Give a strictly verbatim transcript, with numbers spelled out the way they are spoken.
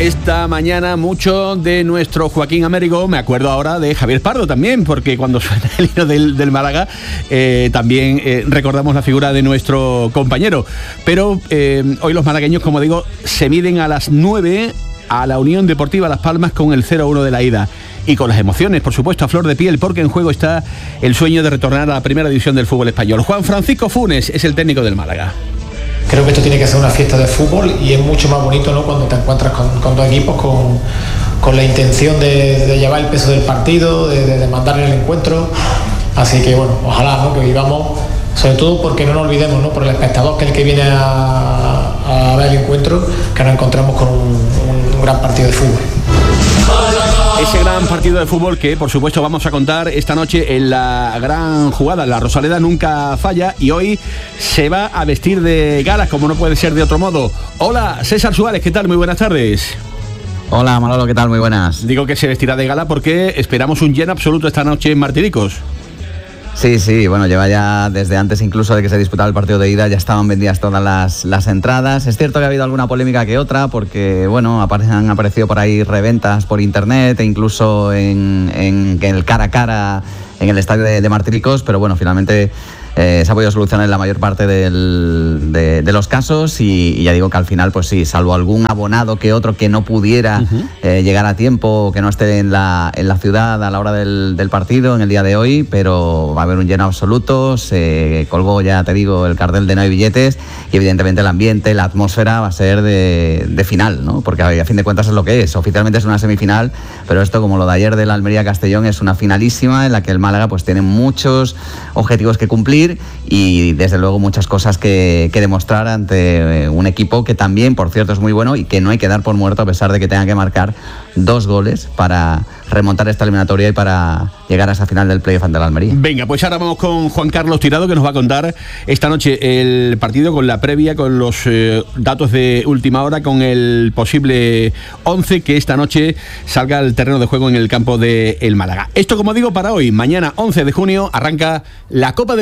esta mañana mucho de nuestro Joaquín Américo. Me acuerdo ahora de Javier Pardo también, porque cuando suena el himno del, del Málaga, eh, también eh, recordamos la figura de nuestro compañero. Pero eh, hoy los malagueños, como digo, se miden a las nueve a la Unión Deportiva Las Palmas con el cero uno de la ida. Y con las emociones, por supuesto, a flor de piel, porque en juego está el sueño de retornar a la primera división del fútbol español. Juan Francisco Funes es el técnico del Málaga. Creo que esto tiene que ser una fiesta de fútbol y es mucho más bonito, ¿no?, cuando te encuentras con, con dos equipos con, con la intención de, de llevar el peso del partido, de, de, de mandar el encuentro. Así que bueno, ojalá, ¿no?, que vivamos, sobre todo porque no nos olvidemos, ¿no?, por el espectador, que es el que viene a, a ver el encuentro, que nos encontramos con un, un gran partido de fútbol. Ese gran partido de fútbol que, por supuesto, vamos a contar esta noche en la gran jugada. La Rosaleda nunca falla y hoy se va a vestir de gala, como no puede ser de otro modo. Hola, César Suárez, ¿qué tal? Muy buenas tardes. Hola, Manolo, ¿qué tal? Muy buenas. Digo que se vestirá de gala porque esperamos un lleno absoluto esta noche en Martiricos. Sí, sí, bueno, lleva ya desde antes incluso de que se disputara el partido de ida, ya estaban vendidas todas las, las entradas. Es cierto que ha habido alguna polémica que otra, porque bueno, han aparecido por ahí reventas por internet e incluso en, en, en el cara a cara en el estadio de, de Martiricos, pero bueno, finalmente eh, se ha podido solucionar en la mayor parte del, de, de los casos y, y ya digo que al final, pues sí, salvo algún abonado que otro que no pudiera uh-huh. eh, llegar a tiempo, que no esté en la, en la ciudad a la hora del, del partido en el día de hoy, pero va a haber un lleno absoluto. Se colgó, ya te digo, el cartel de no hay billetes y evidentemente el ambiente, la atmósfera va a ser de, de final, ¿no? Porque a fin de cuentas es lo que es. Oficialmente es una semifinal, pero esto, como lo de ayer del Almería-Castellón, es una finalísima en la que el Málaga pues tiene muchos objetivos que cumplir y desde luego muchas cosas que, que demostrar ante un equipo que también, por cierto, es muy bueno y que no hay que dar por muerto a pesar de que tenga que marcar dos goles para remontar esta eliminatoria y para llegar a esa final del playoff ante la Almería. Venga, pues ahora vamos con Juan Carlos Tirado, que nos va a contar esta noche el partido con la previa, con los eh, datos de última hora, con el posible once que esta noche salga al terreno de juego en el campo de el Málaga. Esto, como digo, para hoy. Mañana, once de junio, arranca la Copa del